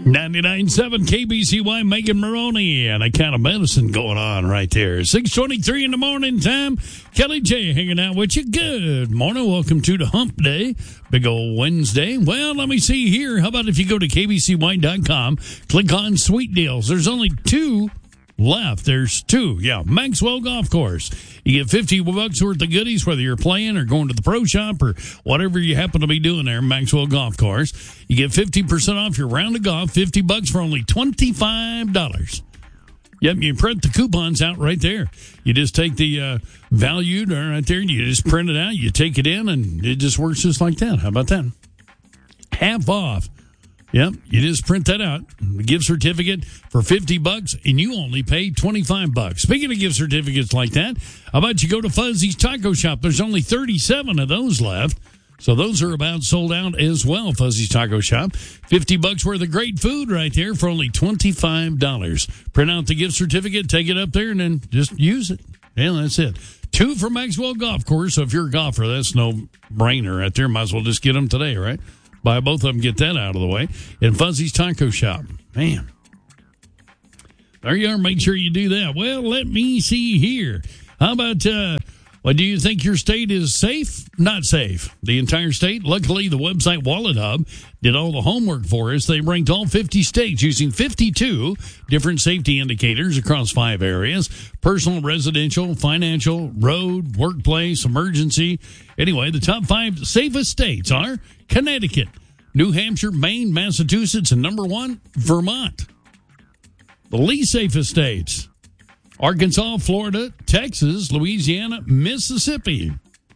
99.7 KBCY, Megan Maroney, and a kind of medicine going on right there. 6:23 in the morning time. Kelly J hanging out with you. Good morning. Welcome to the Hump Day. Big old Wednesday. Well, let me see here. How about if you go to KBCY.com, click on Sweet Deals. There's only two left. There's two. Yeah, Maxwell Golf Course. You get $50 worth of goodies, whether you're playing or going to the pro shop or whatever you happen to be doing there, Maxwell Golf Course. You get 50% off your round of golf, $50 for only $25. Yep, you print the coupons out right there. You just take the value right there, and you just print it out. You take it in, and it just works just like that. How about that? Half off. Yep, you just print that out. The gift certificate for $50, and you only pay $25. Speaking of gift certificates like that, how about you go to Fuzzy's Taco Shop? There's only 37 of those left, so those are about sold out as well. Fuzzy's Taco Shop, $50 worth of great food right there for only $25. Print out the gift certificate, take it up there, and then just use it. Yeah, that's it. Two for Maxwell Golf Course. So if you're a golfer, that's no brainer right there. Might as well just get them today, right? Buy both of them, get that out of the way. And Fuzzy's Taco Shop. Man. There you are. Make sure you do that. Well, let me see here. How about, well, do you think your state is safe? Not safe. The entire state? Luckily, the website Wallet Hub did all the homework for us. They ranked all 50 states using 52 different safety indicators across 5 areas: personal, residential, financial, road, workplace, emergency. Anyway, the top 5 safest states are Connecticut, New Hampshire, Maine, Massachusetts, and number 1, Vermont. The least safest states: Arkansas, Florida, Texas, Louisiana, Mississippi.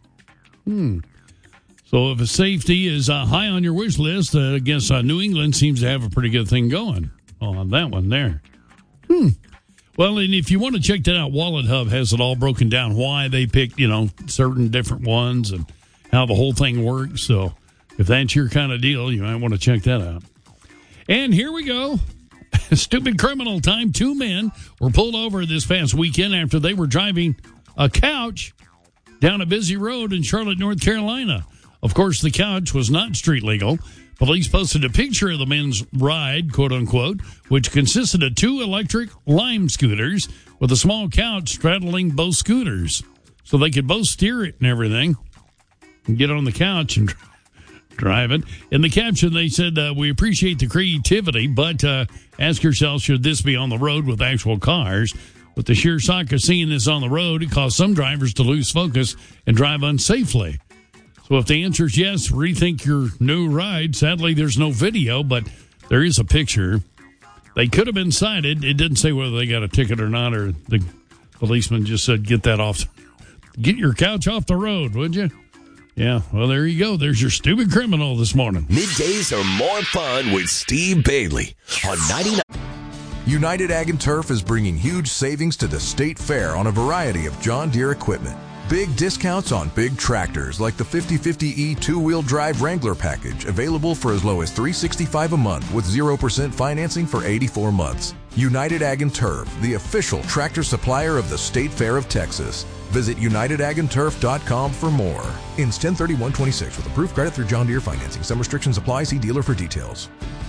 So if safety is high on your wish list, I guess New England seems to have a pretty good thing going on that one there. Well, and if you want to check that out, Wallet Hub has it all broken down, why they picked, certain different ones and how the whole thing works. So if that's your kind of deal, you might want to check that out. And here we go. Stupid criminal time. 2 men were pulled over this past weekend after they were driving a couch down a busy road in Charlotte, North Carolina. Of course, the couch was not street legal. Police posted a picture of the men's ride, quote unquote, which consisted of 2 electric Lime scooters with a small couch straddling both scooters, so they could both steer it and everything and get on the couch and drive it. In the caption, they said, we appreciate the creativity, but ask yourself, should this be on the road with actual cars? With the sheer shock of seeing this on the road, it caused some drivers to lose focus and drive unsafely. So if the answer is yes, rethink your new ride. Sadly, there's no video, but there is a picture. They could have been cited. It didn't say whether they got a ticket or not, or the policeman just said, get that off. Get your couch off the road, would you? Yeah, well, there you go. There's your stupid criminal this morning. Middays are more fun with Steve Bailey on 99. United Ag and Turf is bringing huge savings to the State Fair on a variety of John Deere equipment. Big discounts on big tractors like the 5050E 2-wheel drive Wrangler package, available for as low as $365 a month with 0% financing for 84 months. United Ag and Turf, the official tractor supplier of the State Fair of Texas. Visit UnitedAgAndTurf.com for more. Ends 10/31/26 with approved credit through John Deere financing. Some restrictions apply. See dealer for details.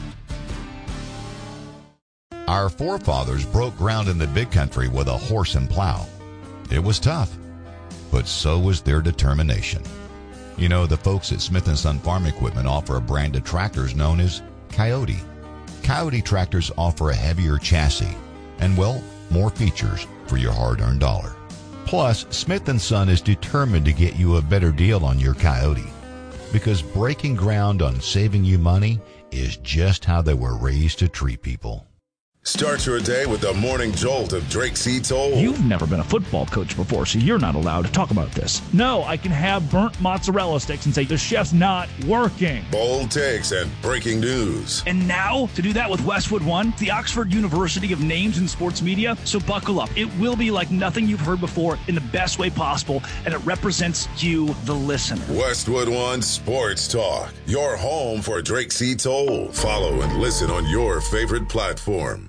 Our forefathers broke ground in the big country with a horse and plow. It was tough, but so was their determination. You know, the folks at Smith & Son Farm Equipment offer a brand of tractors known as Coyote. Coyote tractors offer a heavier chassis and, well, more features for your hard-earned dollar. Plus, Smith & Son is determined to get you a better deal on your Coyote, because breaking ground on saving you money is just how they were raised to treat people. Start your day with the morning jolt of Drake C. Toll. You've never been a football coach before, so you're not allowed to talk about this. No, I can have burnt mozzarella sticks and say the chef's not working. Bold takes and breaking news. And now, to do that with Westwood One, the Oxford University of Names in Sports Media. So buckle up. It will be like nothing you've heard before in the best way possible, and it represents you, the listener. Westwood One Sports Talk, your home for Drake C. Toll. Follow and listen on your favorite platform.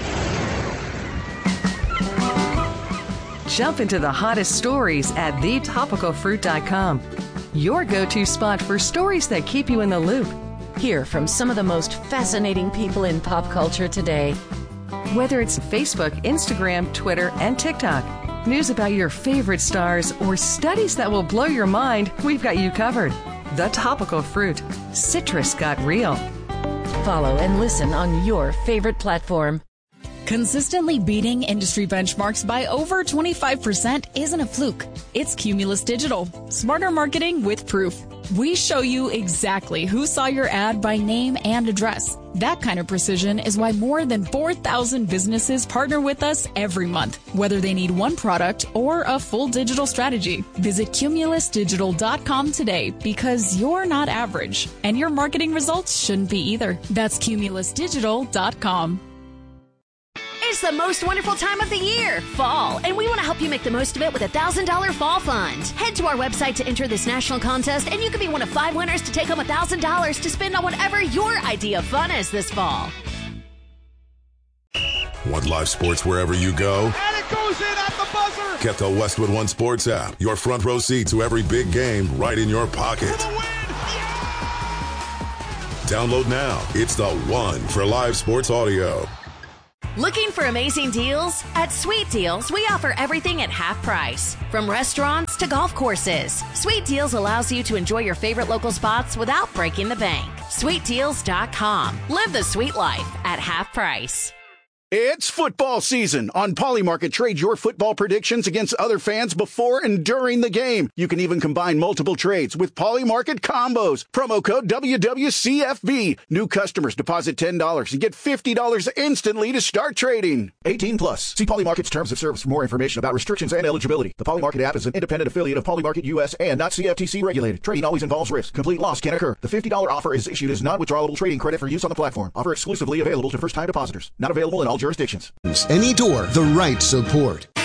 Jump into the hottest stories at thetopicalfruit.com. Your go-to spot for stories that keep you in the loop. Hear from some of the most fascinating people in pop culture today. Whether it's Facebook, Instagram, Twitter, and TikTok, news about your favorite stars, or studies that will blow your mind, we've got you covered. The Topical Fruit. Citrus got real. Follow and listen on your favorite platform. Consistently beating industry benchmarks by over 25% isn't a fluke. It's Cumulus Digital. Smarter marketing with proof. We show you exactly who saw your ad by name and address. That kind of precision is why more than 4,000 businesses partner with us every month, whether they need one product or a full digital strategy. Visit cumulusdigital.com today because you're not average, and your marketing results shouldn't be either. That's cumulusdigital.com. It's the most wonderful time of the year, fall, and we want to help you make the most of it with a $1,000 fall fund. Head to our website to enter this national contest, and you can be one of 5 winners to take home $1,000 to spend on whatever your idea of fun is this fall. Want live sports wherever you go? And it goes in at the buzzer! Get the Westwood One Sports app. Your front row seat to every big game right in your pocket. For the win! Yeah! Download now. It's the one for live sports audio. Looking for amazing deals? At Sweet Deals, we offer everything at half price. From restaurants to golf courses, Sweet Deals allows you to enjoy your favorite local spots without breaking the bank. SweetDeals.com. Live the sweet life at half price. It's football season. On Polymarket, trade your football predictions against other fans before and during the game. You can even combine multiple trades with Polymarket combos. Promo code WWCFB. New customers deposit $10 and get $50 instantly to start trading. 18 plus. See Polymarket's terms of service for more information about restrictions and eligibility. The Polymarket app is an independent affiliate of Polymarket US and not CFTC regulated. Trading always involves risk. Complete loss can occur. The $50 offer is issued as non-withdrawable trading credit for use on the platform. Offer exclusively available to first-time depositors. Not available in all jurisdictions. Any door, the right support.